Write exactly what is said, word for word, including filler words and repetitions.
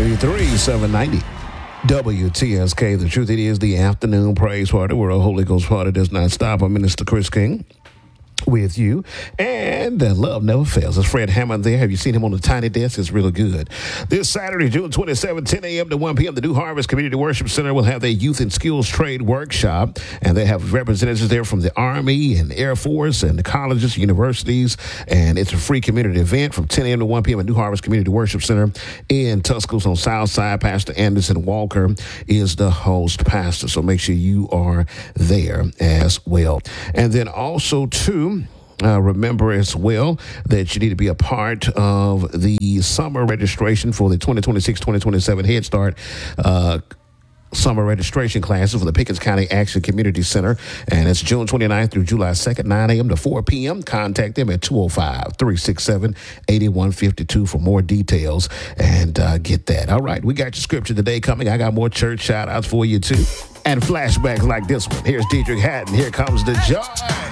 ninety-three, seven ninety. W T S K. The truth, it is the afternoon praise party where a Holy Ghost party does not stop. I'm Minister Chris King with you, and uh, love never fails. It's Fred Hammond there. Have you seen him on the tiny desk? It's really good. This Saturday, June twenty-seventh, ten a.m. to one p.m., the New Harvest Community Worship Center will have their Youth and Skills Trade Workshop, and they have representatives there from the Army and Air Force and the colleges, universities, and it's a free community event from ten a.m. to one p.m. at New Harvest Community Worship Center in Tuscaloosa on South Side. Pastor Anderson Walker is the host pastor, so make sure you are there as well. And then also, too, Uh, remember as well that you need to be a part of the summer registration for the twenty twenty-six twenty twenty-seven Head Start uh, summer registration classes for the Pickens County Action Community Center. And it's June twenty-ninth through July second, nine a.m. to four p.m. Contact them at two oh five, three six seven, eight one five two for more details and uh, get that. All right, we got your scripture today coming. I got more church shout outs for you too. And flashbacks like this one. Here's Dietrich Haddon. Here comes the joy.